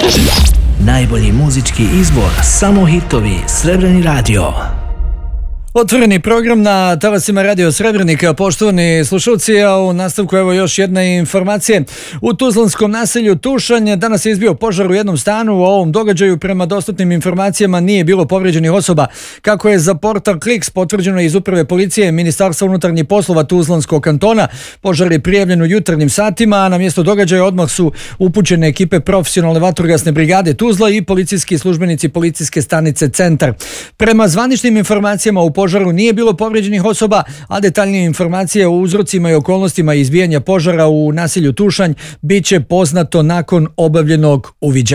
Najbolji muzički izbor, samo hitovi, Srebreni radio. Otvoreni program na talasima Radio Srebrenika, poštovani slušalci, a u nastavku evo još jedne informacije. U tuzlanskom naselju Tušanj danas je izbio požar u jednom stanu. U ovom događaju prema dostupnim informacijama nije bilo povrijeđenih osoba. Kako je za portal Kliks potvrđeno iz uprave policije Ministarstva unutarnjih poslova Tuzlanskog kantona, požar je prijavljen u jutarnjim satima, a na mjesto događaja odmah su upućene ekipe profesionalne vatrogasne brigade Tuzla i policijski službenici policijske stanice Centar. Prema zvaničnim informacijama u požaru nije bilo povrijeđenih osoba, a detaljnije informacije o uzrocima i okolnostima izbijanja požara u naselju Tušanj bit će poznato nakon obavljenog uviđaja.